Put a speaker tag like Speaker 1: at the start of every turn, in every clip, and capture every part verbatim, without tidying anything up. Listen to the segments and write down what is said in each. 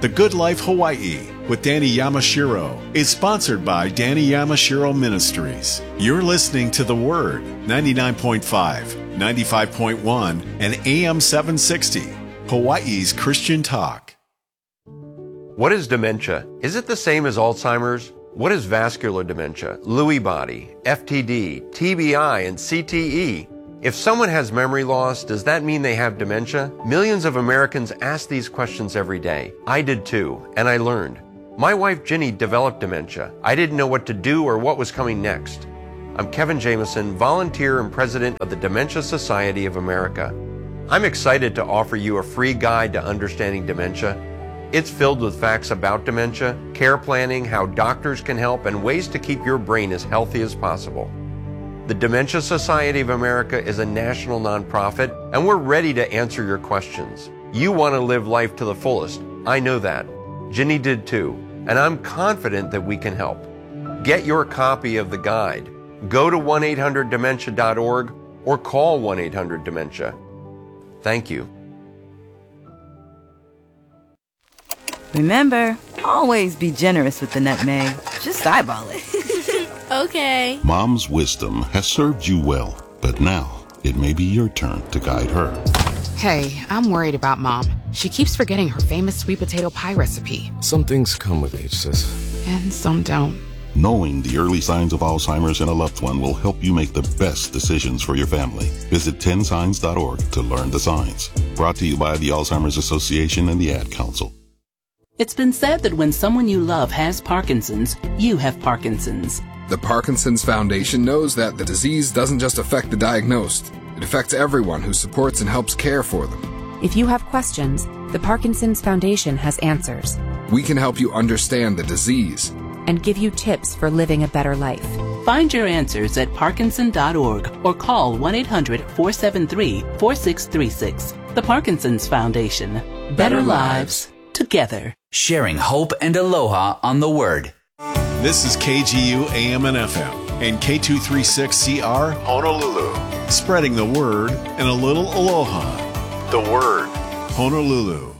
Speaker 1: The Good Life Hawaii with Danny Yamashiro is sponsored by Danny Yamashiro Ministries. You're listening to The Word, ninety-nine point five, ninety-five point one, and A M seven sixty, Hawaii's Christian Talk.
Speaker 2: What is dementia? Is it the same as Alzheimer's? What is vascular dementia, Lewy body, F T D, T B I, and C T E? If someone has memory loss, does that mean they have dementia? Millions of Americans ask these questions every day. I did too, and I learned. My wife Ginny developed dementia. I didn't know what to do or what was coming next. I'm Kevin Jameson, volunteer and president of the Dementia Society of America. I'm excited to offer you a free guide to understanding dementia. It's filled with facts about dementia, care planning, how doctors can help, and ways to keep your brain as healthy as possible. The Dementia Society of America is a national nonprofit, and we're ready to answer your questions. You want to live life to the fullest. I know that. Ginny did too, and I'm confident that we can help. Get your copy of the guide. Go to one eight hundred dementia dot org or call one eight hundred dementia. Thank you.
Speaker 3: Remember, always be generous with the nutmeg. Just eyeball it.
Speaker 4: Okay.
Speaker 5: Mom's wisdom has served you well, but now it may be your turn to guide her.
Speaker 6: Hey, I'm worried about Mom. She keeps forgetting her famous sweet potato pie recipe.
Speaker 7: Some things come with age, sis.
Speaker 6: And some don't.
Speaker 5: Knowing the early signs of Alzheimer's in a loved one will help you make the best decisions for your family. Visit ten signs dot org to learn the signs. Brought to you by the Alzheimer's Association and the Ad Council.
Speaker 8: It's been said that when someone you love has Parkinson's, you have Parkinson's.
Speaker 9: The Parkinson's Foundation knows that the disease doesn't just affect the diagnosed. It affects everyone who supports and helps care for them.
Speaker 10: If you have questions, the Parkinson's Foundation has answers.
Speaker 9: We can help you understand the disease
Speaker 10: and give you tips for living a better life.
Speaker 8: Find your answers at parkinson dot org or call one eight hundred four seven three four six three six. The Parkinson's Foundation. Better, better lives together.
Speaker 11: Sharing hope and aloha on The Word.
Speaker 1: This is K G U A M and F M and K two thirty-six C R Honolulu. Spreading the word and a little aloha. The Word, Honolulu.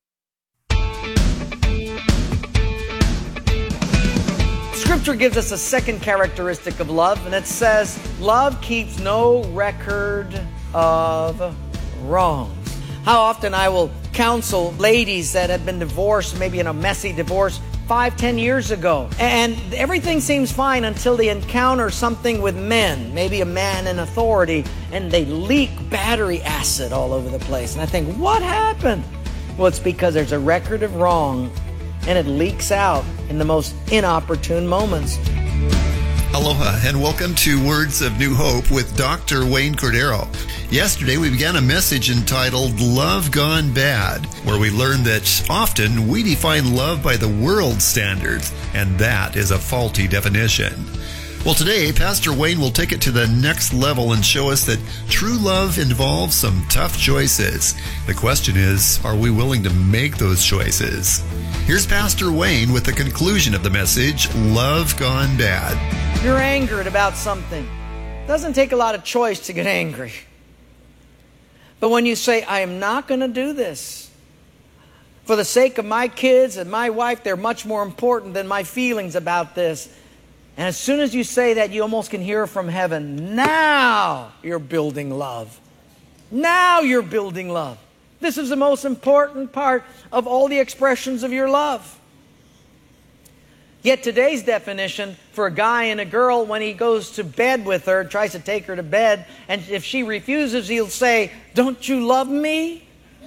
Speaker 12: Scripture gives us a second characteristic of love, and it says, love keeps no record of wrongs. How often I will counsel ladies that have been divorced, maybe in a messy divorce, five, ten years ago. And everything seems fine until they encounter something with men, maybe a man in authority, and they leak battery acid all over the place. And I think, what happened? Well, it's because there's a record of wrong, and it leaks out in the most inopportune moments.
Speaker 13: Aloha, and welcome to Words of New Hope with Doctor Wayne Cordero. Yesterday, we began a message entitled Love Gone Bad, where we learned that often we define love by the world's standards, and that is a faulty definition. Well, today, Pastor Wayne will take it to the next level and show us that true love involves some tough choices. The question is, are we willing to make those choices? Here's Pastor Wayne with the conclusion of the message, Love Gone Bad.
Speaker 12: You're angered about something. It doesn't take a lot of choice to get angry. But when you say, I am not going to do this, for the sake of my kids and my wife, they're much more important than my feelings about this. And as soon as you say that, you almost can hear from heaven, now you're building love. Now you're building love. This is the most important part of all the expressions of your love. Yet today's definition for a guy and a girl, when he goes to bed with her, tries to take her to bed, and if she refuses, he'll say, don't you love me?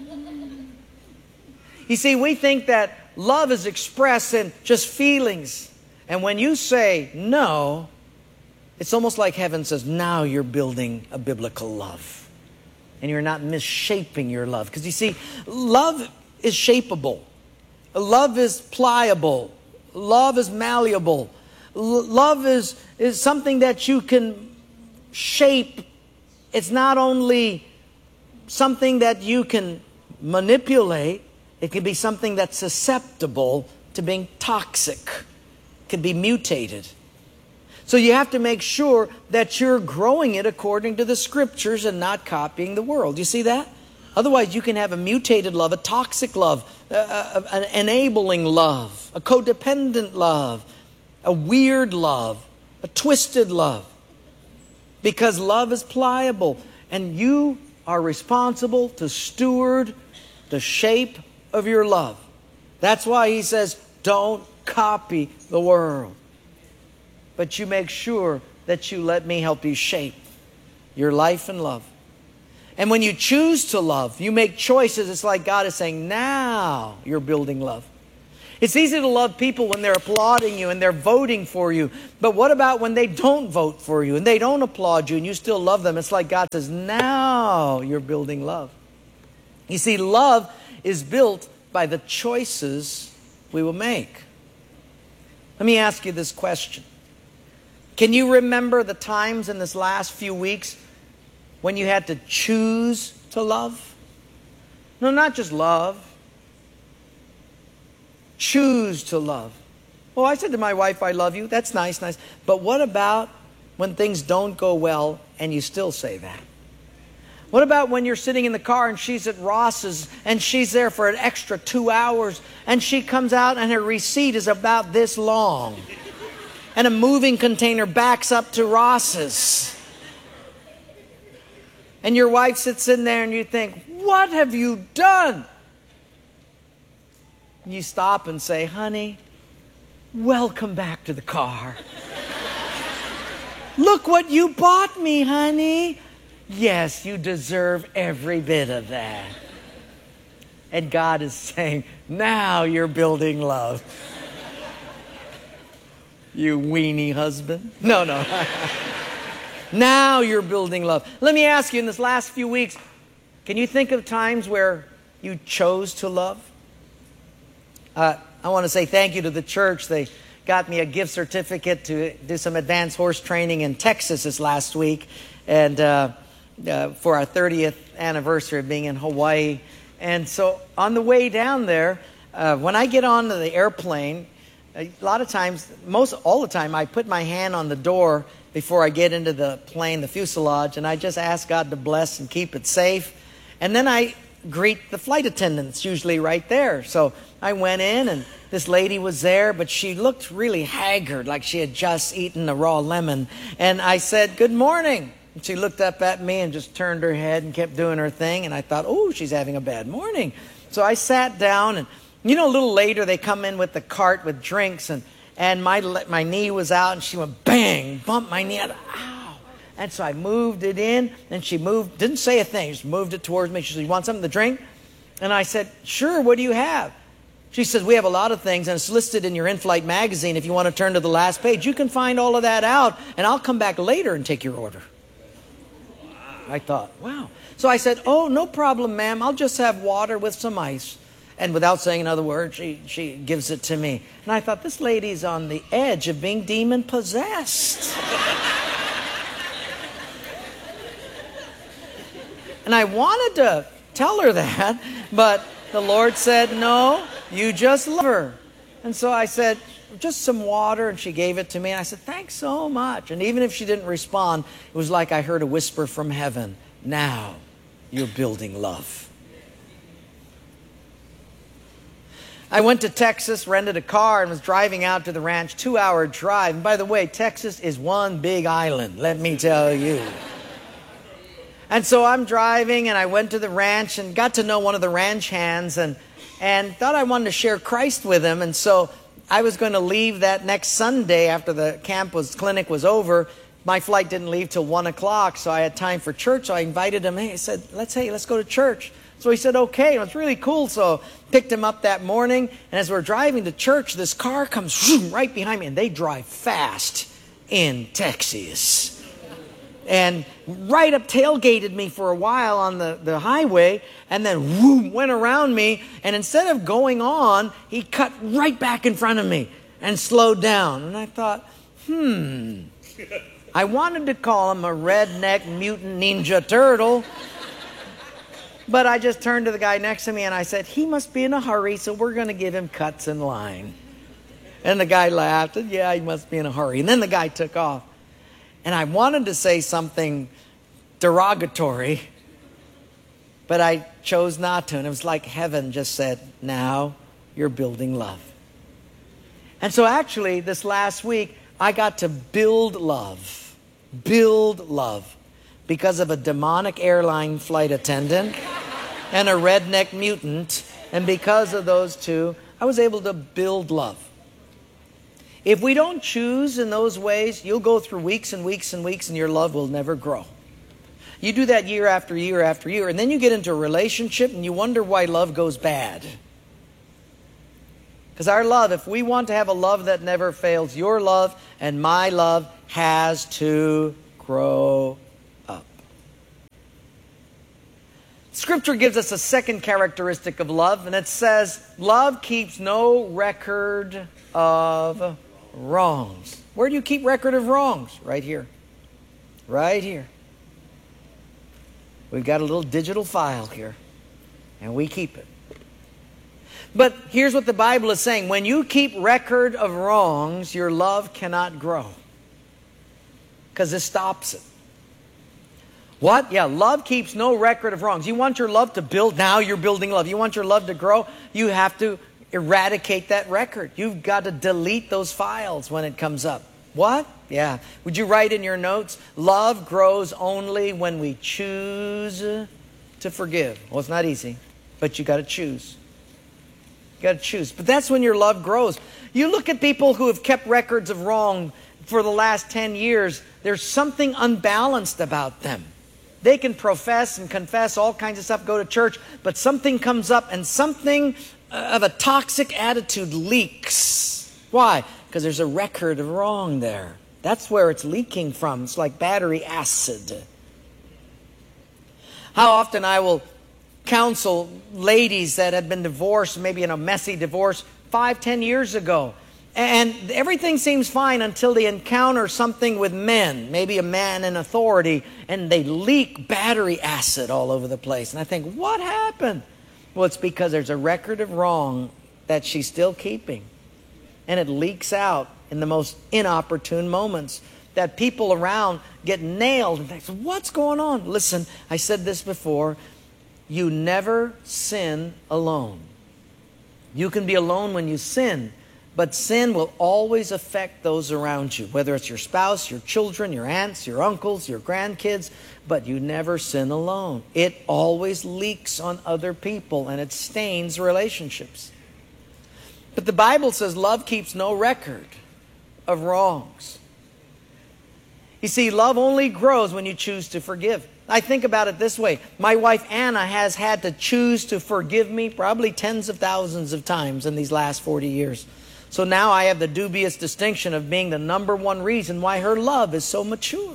Speaker 12: You see, we think that love is expressed in just feelings. And when you say no, it's almost like heaven says, now you're building a biblical love. And you're not misshaping your love. Because you see, love is shapeable. Love is pliable. Love is malleable. L- love is, is something that you can shape. It's not only something that you can manipulate. It can be something that's susceptible to being toxic. It can be mutated. So you have to make sure that you're growing it according to the Scriptures and not copying the world. You see that? Otherwise, you can have a mutated love, a toxic love, a, a, an enabling love, a codependent love, a weird love, a twisted love. Because love is pliable, and you are responsible to steward the shape of your love. That's why he says, don't copy the world. But you make sure that you let me help you shape your life and love. And when you choose to love, you make choices. It's like God is saying, now you're building love. It's easy to love people when they're applauding you and they're voting for you. But what about when they don't vote for you and they don't applaud you and you still love them? It's like God says, now you're building love. You see, love is built by the choices we will make. Let me ask you this question. Can you remember the times in this last few weeks when you had to choose to love? No, not just love. Choose to love. Well, I said to my wife, I love you. That's nice, nice. But what about when things don't go well and you still say that? What about when you're sitting in the car and she's at Ross's and she's there for an extra two hours and she comes out and her receipt is about this long and a moving container backs up to Ross's? And your wife sits in there and you think, what have you done? You stop and say, honey, welcome back to the car. Look what you bought me, honey. Yes, you deserve every bit of that. And God is saying, now you're building love. You weenie husband. No, no. Now you're building love. Let me ask you, in this last few weeks, can you think of times where you chose to love? Uh, I want to say thank you to the church. They got me a gift certificate to do some advanced horse training in Texas this last week, and uh, uh, for our thirtieth anniversary of being in Hawaii. And so on the way down there, uh, when I get onto the airplane, a lot of times, most all the time, I put my hand on the door before I get into the plane, the fuselage, and I just ask God to bless and keep it safe. And then I greet the flight attendants, usually right there. So I went in, and this lady was there, but she looked really haggard, like she had just eaten a raw lemon. And I said, good morning. And she looked up at me and just turned her head and kept doing her thing. And I thought, oh, she's having a bad morning. So I sat down, and you know, a little later, they come in with the cart with drinks, and, and my, my knee was out, and she went bang, bumped my knee out. Ow. And so I moved it in, and she moved, didn't say a thing, just moved it towards me. She said, you want something to drink? And I said, sure, what do you have? She says, we have a lot of things, and it's listed in your in-flight magazine. If you want to turn to the last page, you can find all of that out, and I'll come back later and take your order. I thought, wow. So I said, oh, no problem, ma'am. I'll just have water with some ice. And without saying another word, she, she gives it to me. And I thought, this lady's on the edge of being demon-possessed. And I wanted to tell her that, but the Lord said, no, you just love her. And so I said, just some water, and she gave it to me. And I said, thanks so much. And even if she didn't respond, it was like I heard a whisper from heaven. Now you're building love. I went to Texas, rented a car, and was driving out to the ranch, two-hour drive. And by the way, Texas is one big island, let me tell you. And so I'm driving, and I went to the ranch and got to know one of the ranch hands, and, and thought I wanted to share Christ with him. And so I was going to leave that next Sunday after the camp was clinic was over. My flight didn't leave till one o'clock, so I had time for church. So I invited him. Hey, I said, let's hey, let's go to church. So he said, okay. It was really cool. So picked him up that morning, and as we're driving to church, this car comes right behind me, and they drive fast in Texas. And right up tailgated me for a while on the, the highway, and then whoom, went around me, and instead of going on, he cut right back in front of me and slowed down. And I thought, hmm, I wanted to call him a redneck mutant ninja turtle, but I just turned to the guy next to me and I said, he must be in a hurry, so we're going to give him cuts in line. And the guy laughed, and yeah, he must be in a hurry. And then the guy took off. And I wanted to say something derogatory, But I chose not to. And it was like heaven just said, now you're building love. And so actually, this last week, I got to build love. Build love. Because of a demonic airline flight attendant and a redneck mutant. And because of those two, I was able to build love. If we don't choose in those ways, you'll go through weeks and weeks and weeks and your love will never grow. You do that year after year after year, and then you get into a relationship and you wonder why love goes bad. Because our love, if we want to have a love that never fails, your love and my love has to grow up. Scripture gives us a second characteristic of love, and it says, love keeps no record of wrongs. Where do you keep record of wrongs? Right here. Right here. We've got a little digital file here, and we keep it. But here's what the Bible is saying. When you keep record of wrongs, your love cannot grow. Because it stops it. What? Yeah, love keeps no record of wrongs. You want your love to build, now you're building love. You want your love to grow, you have to eradicate that record. You've got to delete those files when it comes up. What? Yeah. Would you write in your notes, love grows only when we choose to forgive. Well, it's not easy, but you got to choose. You got to choose. But that's when your love grows. You look at people who have kept records of wrong for the last ten years, there's something unbalanced about them. They can profess and confess all kinds of stuff, go to church, but something comes up and something of a toxic attitude leaks. Why? Because there's a record of wrong there. That's where it's leaking from. It's like battery acid. How often I will counsel ladies that have been divorced, maybe in a messy divorce, five, ten years ago. And everything seems fine until they encounter something with men, maybe a man in authority, and they leak battery acid all over the place. And I think, what happened? Well, it's because there's a record of wrong that she's still keeping. And it leaks out in the most inopportune moments that people around get nailed. And they say, what's going on? Listen, I said this before. You never sin alone. You can be alone when you sin, but sin will always affect those around you, whether it's your spouse, your children, your aunts, your uncles, your grandkids, but you never sin alone. It always leaks on other people and it stains relationships. But the Bible says love keeps no record of wrongs. You see, love only grows when you choose to forgive. I think about it this way. My wife Anna has had to choose to forgive me probably tens of thousands of times in these last forty years. So now I have the dubious distinction of being the number one reason why her love is so mature.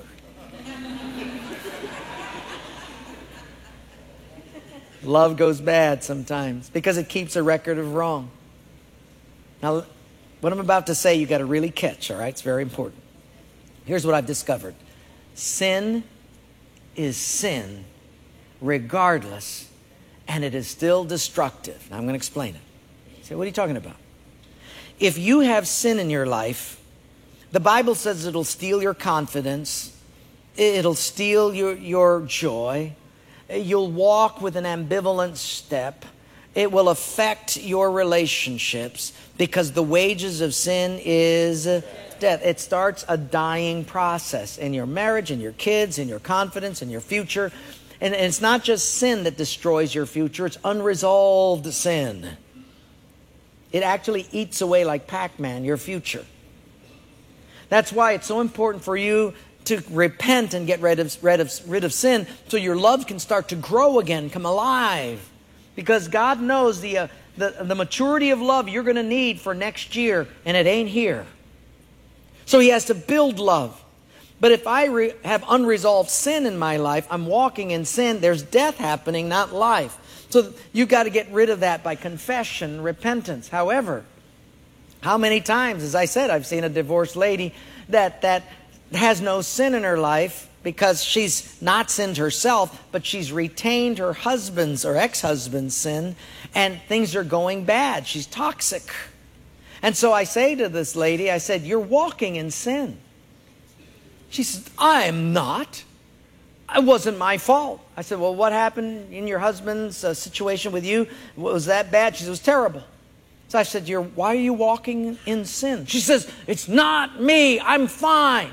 Speaker 12: Love goes bad sometimes because it keeps a record of wrong. Now, what I'm about to say, you got to really catch, all right? It's very important. Here's what I've discovered. Sin is sin regardless, and it is still destructive. Now, I'm going to explain it. You say, what are you talking about? If you have sin in your life, the Bible says it'll steal your confidence. It'll steal your, your joy. You'll walk with an ambivalent step. It will affect your relationships because the wages of sin is death. It starts a dying process in your marriage, in your kids, in your confidence, in your future. And it's not just sin that destroys your future. It's unresolved sin. It actually eats away like Pac-Man your future. That's why it's so important for you to repent and get rid of, rid of, rid of sin so your love can start to grow again, come alive. Because God knows the, uh, the, the maturity of love you're going to need for next year, and it ain't here. So He has to build love. But if I re- have unresolved sin in my life, I'm walking in sin, there's death happening, not life. So you've got to get rid of that by confession, repentance. However, how many times, as I said, I've seen a divorced lady that, that has no sin in her life because she's not sinned herself, but she's retained her husband's or ex-husband's sin, and things are going bad. She's toxic. And so I say to this lady, I said, you're walking in sin. She says, I'm not. It wasn't my fault. I said, well, what happened in your husband's uh, situation with you? Was that bad? She said, it was terrible. So I said, You're, why are you walking in sin? She says, it's not me. I'm fine.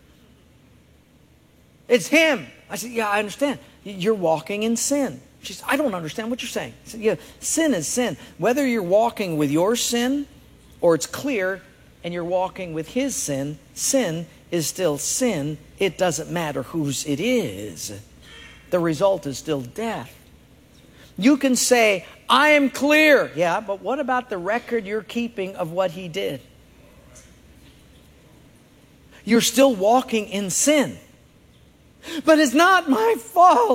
Speaker 12: It's him. I said, yeah, I understand. You're walking in sin. She said, I don't understand what you're saying. I said, yeah, sin is sin. Whether you're walking with your sin or it's clear and you're walking with his sin, sin is still sin. It doesn't matter whose it is. The result is still death. You can say, I am clear. Yeah, but what about the record you're keeping of what he did? You're still walking in sin. But it's not my fault.